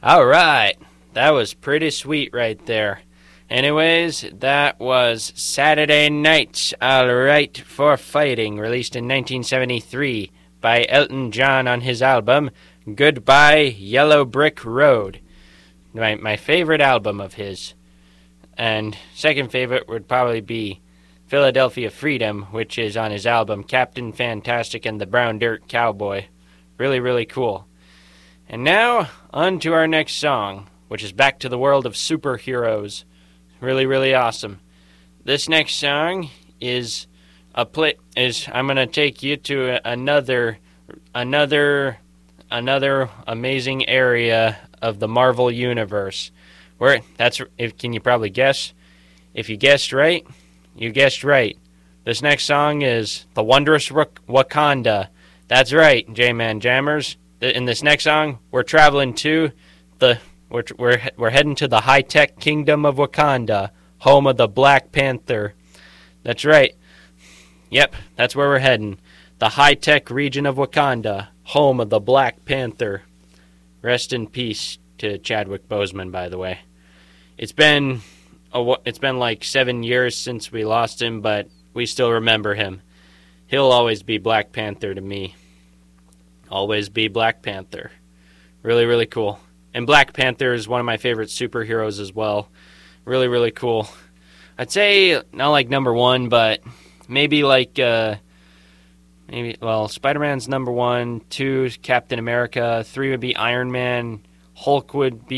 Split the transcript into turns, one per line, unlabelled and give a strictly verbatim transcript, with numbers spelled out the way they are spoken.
All right. That was pretty sweet right there. Anyways, that was Saturday Night, All Right for Fighting, released in nineteen seventy-three by Elton John on his album Goodbye Yellow Brick Road. My, my favorite album of his. And second favorite would probably be Philadelphia Freedom, which is on his album Captain Fantastic and the Brown Dirt Cowboy. Really, really cool. And now, on to our next song, which is back to the world of superheroes. Really, really awesome. This next song is a play. Is I'm gonna take you to another, another, another amazing area of the Marvel universe. Where that's if can you probably guess? If you guessed right, you guessed right. This next song is The Wondrous Wakanda. That's right, J-Man Jammers. In this next song, we're traveling to the we're we're we're heading to the high-tech kingdom of Wakanda, home of the Black Panther. That's right. Yep, that's where we're heading. The high-tech region of Wakanda, home of the Black Panther. Rest in peace to Chadwick Boseman, by the way. It's been a, it's been like seven years since we lost him, but we still remember him. He'll always be Black Panther to me. Always be Black Panther. Really, really cool. And Black Panther is one of my favorite superheroes as well. Really, really cool. I'd say not like number one, but maybe like, uh, maybe, well, Spider-Man's number one, two, Captain America, three would be Iron Man, Hulk would be